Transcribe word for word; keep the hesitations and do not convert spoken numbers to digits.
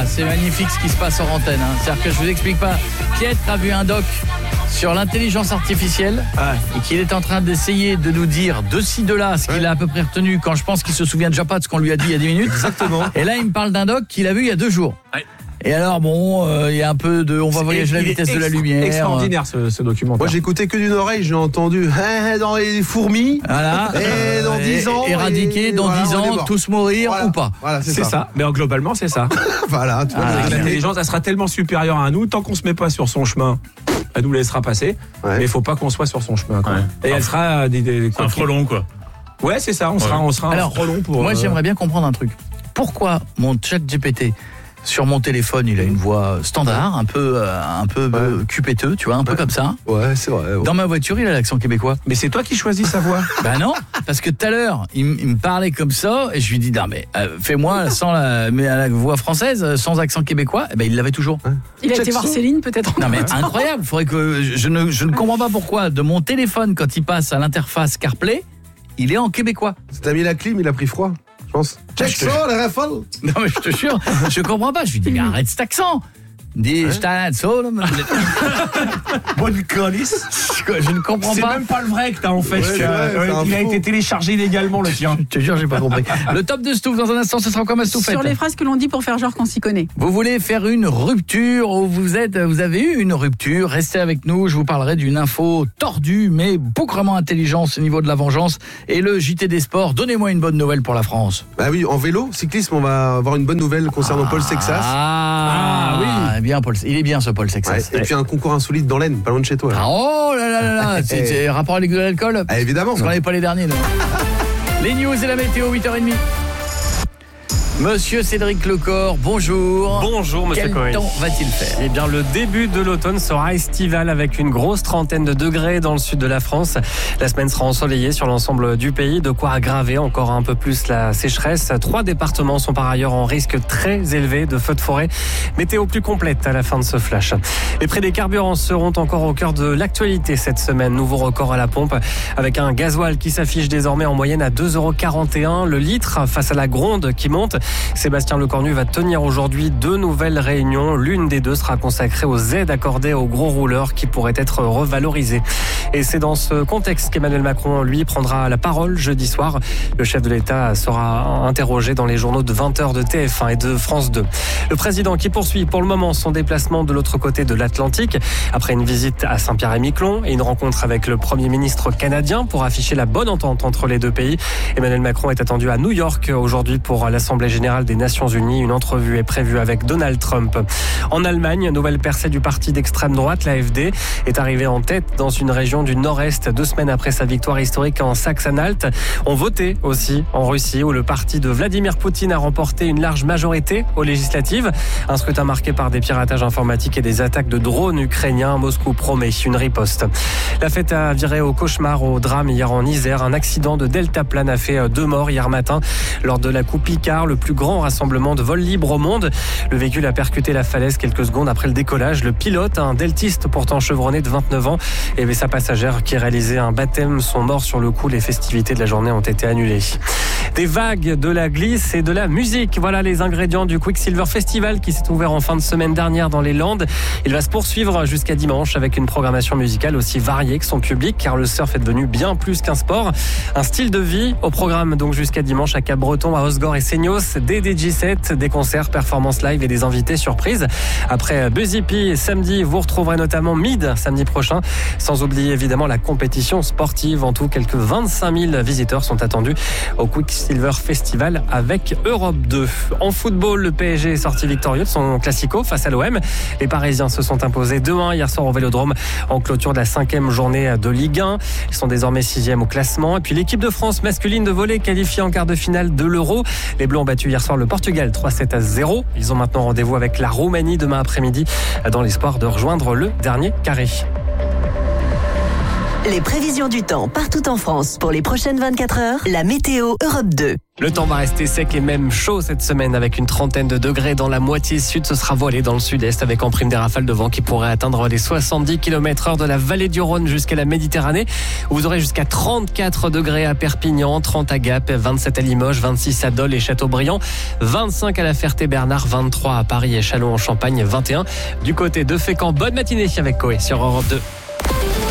Ah, c'est magnifique ce qui se passe en antenne. Hein. C'est-à-dire que je vous explique pas. Pietre a vu un doc sur l'intelligence artificielle ah. et qu'il est en train d'essayer de nous dire de ci, de là, ce qu'il ouais. a à peu près retenu quand je pense qu'il se souvient déjà pas de ce qu'on lui a dit il y a dix minutes. Exactement. Et là, il me parle d'un doc qu'il a vu il y a deux jours. Ouais. Et alors bon, il euh, y a un peu de, on va voyager à la vitesse de la lumière. Extraordinaire ce, ce documentaire. Moi j'écoutais que d'une oreille, j'ai entendu eh, dans les fourmis. Voilà. Et dans dix ans. Éradiquer dans voilà, dix ans, tous mourir voilà. ou pas. Voilà, c'est, c'est ça. ça. Mais globalement c'est ça. Voilà. Tu vois, ah, l'intelligence, elle sera tellement supérieure à nous tant qu'on se met pas sur son chemin. Elle nous laissera passer. Ouais. Mais il faut pas qu'on soit sur son chemin. Quoi. Ouais. Et elle sera des, des, des un frelon quoi. Ouais c'est ça. On ouais. sera, on sera alors, un frelon pour. Moi euh... j'aimerais bien comprendre un truc. Pourquoi mon chat G P T sur mon téléphone, il a une voix standard, un peu, euh, un peu ouais. euh, cupéteux, tu vois, un ouais. peu comme ça. Ouais, c'est vrai. Ouais. Dans ma voiture, il a l'accent québécois. Mais c'est toi qui choisis sa voix. Ben non, parce que tout à l'heure, il, il me parlait comme ça, et je lui dis non mais euh, fais-moi sans la, mais à la voix française, sans accent québécois. Et ben il l'avait toujours. Ouais. Il a été voir Céline peut-être. Non mais incroyable. Faudrait que je ne, je ne comprends pas pourquoi de mon téléphone quand il passe à l'interface CarPlay, il est en québécois. T'as mis la clim, il a pris froid. Je pense. Check ça, le rafale. Non, mais je te jure, je comprends pas. Je lui dis, mais arrête cet accent. Dis, je t'arrête ça, là. Bonne colisse. Je ne comprends c'est pas. C'est même pas le vrai que t'as en fait. Ouais, tu as, ouais, il a été téléchargé illégalement, le tien. Je te jure, j'ai pas compris. Le top de Stouff, dans un instant, ce sera comme un Stouffette. Sur les phrases que l'on dit pour faire genre qu'on s'y connaît. Vous voulez faire une rupture ou vous êtes, vous avez eu une rupture, restez avec nous. Je vous parlerai d'une info tordue, mais bougrement intelligente au niveau de la vengeance. Et le J T des sports, donnez-moi une bonne nouvelle pour la France. Bah oui, en vélo, cyclisme, on va avoir une bonne nouvelle concernant ah, Paul Sexas. Ah, ah oui. Bien, Paul, il est bien ce Paul Sexas. Ouais, et puis un concours insolite dans l'Aisne, pas loin de chez toi. Ah, oh là là là là, c'est, c'est rapport avec de l'alcool. Ah, évidemment. Parce qu'on n'est pas les derniers, non. Les news et la météo, huit heures trente. Monsieur Cédric Lecor, bonjour. Bonjour Monsieur Quel Cohen. Quel temps va-t-il faire ? Eh bien, le début de l'automne sera estival avec une grosse trentaine de degrés dans le sud de la France. La semaine sera ensoleillée sur l'ensemble du pays, de quoi aggraver encore un peu plus la sécheresse. Trois départements sont par ailleurs en risque très élevé de feux de forêt. Météo plus complète à la fin de ce flash. Les prix des carburants seront encore au cœur de l'actualité cette semaine. Nouveau record à la pompe avec un gasoil qui s'affiche désormais en moyenne à deux euros quarante et un le litre face à la gronde qui monte. Sébastien Lecornu va tenir aujourd'hui deux nouvelles réunions. L'une des deux sera consacrée aux aides accordées aux gros rouleurs qui pourraient être revalorisées. Et c'est dans ce contexte qu'Emmanuel Macron, lui, prendra la parole jeudi soir. Le chef de l'État sera interrogé dans les journaux de vingt heures de T F un et de France deux. Le président qui poursuit pour le moment son déplacement de l'autre côté de l'Atlantique après une visite à Saint-Pierre-et-Miquelon et une rencontre avec le Premier ministre canadien pour afficher la bonne entente entre les deux pays. Emmanuel Macron est attendu à New York aujourd'hui pour l'Assemblée générale des Nations Unies. Une entrevue est prévue avec Donald Trump. En Allemagne, nouvelle percée du parti d'extrême droite, l'A F D, est arrivée en tête dans une région du nord-est deux semaines après sa victoire historique en Saxe-Anhalt. On votait aussi en Russie où le parti de Vladimir Poutine a remporté une large majorité aux législatives. Un scrutin marqué par des piratages informatiques et des attaques de drones ukrainiens. Moscou promet une riposte. La fête a viré au cauchemar, au drame hier en Isère. Un accident de deltaplane a fait deux morts hier matin lors de la Coupe Icare, le plus grand rassemblement de vol libre au monde. Le véhicule a percuté la falaise quelques secondes après le décollage. Le pilote, un deltiste pourtant chevronné de vingt-neuf ans, et sa passagère qui réalisait un baptême sont morts sur le coup. Les festivités de la journée ont été annulées. Des vagues, de la glisse et de la musique. Voilà les ingrédients du Quicksilver Festival qui s'est ouvert en fin de semaine dernière dans les Landes. Il va se poursuivre jusqu'à dimanche avec une programmation musicale aussi variée que son public, car le surf est devenu bien plus qu'un sport. Un style de vie au programme donc jusqu'à dimanche à Cap-Breton, à Osgore et Seignos. Des D J sets, des concerts, performances live et des invités surprises. Après Buzzy P, samedi, vous retrouverez notamment Mid samedi prochain. Sans oublier évidemment la compétition sportive. En tout, quelques vingt-cinq mille visiteurs sont attendus au Quicksilver Festival avec Europe deux. En football, le P S G est sorti victorieux de son classico face à l'O M. Les Parisiens se sont imposés deux un hier soir au Vélodrome en clôture de la cinquième journée de Ligue un. Ils sont désormais sixième au classement. Et puis l'équipe de France masculine de volley qualifiée en quart de finale de l'Euro. Les Bleus ont battu hier soir le Portugal trois sept à zéro. Ils ont maintenant rendez-vous avec la Roumanie demain après-midi dans l'espoir de rejoindre le dernier carré. Les prévisions du temps partout en France pour les prochaines vingt-quatre heures. La météo Europe deux. Le temps va rester sec et même chaud cette semaine avec une trentaine de degrés dans la moitié sud. Ce sera voilé dans le sud-est avec en prime des rafales de vent qui pourraient atteindre les soixante-dix kilomètres heure de la vallée du Rhône jusqu'à la Méditerranée. Vous aurez jusqu'à trente-quatre degrés à Perpignan, trente à Gap, vingt-sept à Limoges, vingt-six à Dole et Châteaubriand, vingt-cinq à La Ferté-Bernard, vingt-trois à Paris et Châlons-en-Champagne, vingt et un du côté de Fécamp. Bonne matinée avec Coé sur Europe deux.